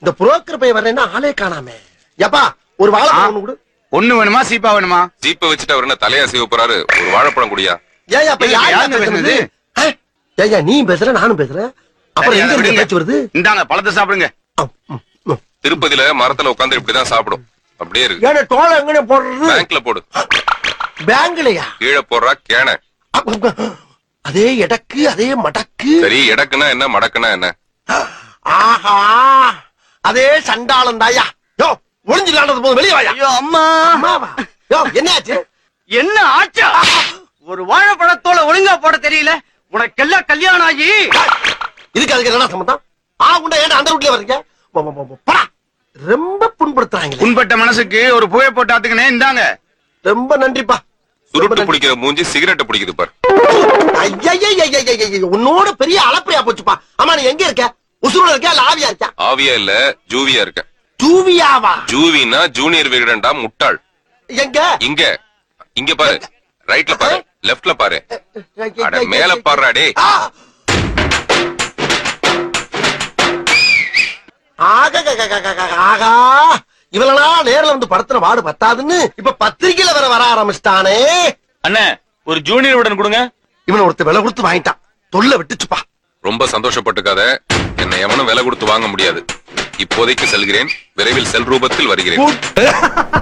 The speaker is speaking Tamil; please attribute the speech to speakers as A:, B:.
A: இந்த புரோக்கர் பையன் வர்றேன்னா ஆளே காணாமே. எப்பா ஒரு வாழைப்பழம் ஒண்ணு கொடு.
B: ஒண்ணு வேணுமா சீப்பா வேணுமா?
C: ஜீப்ப வச்சுட்டு அவர் என்ன தலையா செய்ய போறாரு? ஒரு வாழைப்பழம் குடியா.
A: ஏன் அப்ப யாருங்க பேசுறது? ஏய்யா நீ பேசுற நானும் பேசுறேன். அப்புறம் எங்க இருந்து பேச்சு வருது?
B: இந்தாங்க பழத்தை சாப்பிடுங்க.
C: திருப்பதியில மரத்துல உட்கார்ந்து இப்படிதான் சாப்பிடும். அப்படியே இருக்கு.
A: ஏன்னா தோலை எங்கனே போடுறது?
C: பேங்க்ல போடு.
A: பேங்க்லயா?
C: கீழே போடுறா கேன.
A: அதே எடக்கு அதே மடக்கு.
C: சரி எடக்குனா என்ன மடக்குனா என்ன?
A: ஆஹா அதே சண்டாளம் தாயா. யோ ஒளிஞ்சிலானது போது வெளியே வாயா.
D: ஐயோ அம்மா.
A: அம்மாவா? யோ என்ன ஆச்சு?
D: என்ன ஆச்சா? ஒரு வாழைப்பழத்தோல ஒழுங்கா போட தெரியல. உனக்கெல்லாம் கல்யாணம் ஆகி
A: இதுக்கு அதுக்கு என்ன சம்பந்தம்? உண்டா ஏன் அந்த ரூட்ல வர்றீங்க? ரொம்ப புண்படுத்துறாங்க.
B: புண்பட்ட மனசுக்கு ஒரு புகை போட்டு ஆத்துக்கனே. இந்தாங்க.
A: ரொம்ப நன்றிப்பா.
C: சுருட்டு பிடிக்கிற மூஞ்சி சிகரெட்டை பிடிக்குது பாரு.
A: உன்னோட பெரிய அளப்பறையா போச்சுப்பா. ஆமா நீ எங்க இருக்க? உசுரோட இருக்க இல்ல ஆவியா இருக்க?
C: ஆவியா இல்ல ஜூவியா இருக்க.
A: ஜூவியாவா?
C: ஜூவினா ஜூனியர் விகடன்டா முட்டாள்.
A: எங்க?
C: இங்க இங்க பாரு. ரைட்ல பாரு லெஃப்ட்ல பாரு. அட மேல பாருடா டேய்.
A: ஆகா இவளனா நேர்ல வந்து படத்துல வாடு பத்தாதுன்னு இப்ப பத்திரிகையில வர ஆரம்பிச்சிட்டானே.
B: அண்ணே ஒரு ஜூனியர் உடன் கொடுங்க.
A: இவனை ஒருத்த விலை கொடுத்து வாங்கிட்டான். தொல்லை விட்டுச்சுப்பா.
C: ரொம்ப சந்தோஷப்பட்டுக்காத. என்னை எவனும் விலை கொடுத்து வாங்க முடியாது. இப்போதைக்கு செல்கிறேன். விரைவில் செல் ரூபத்தில் வருகிறேன்.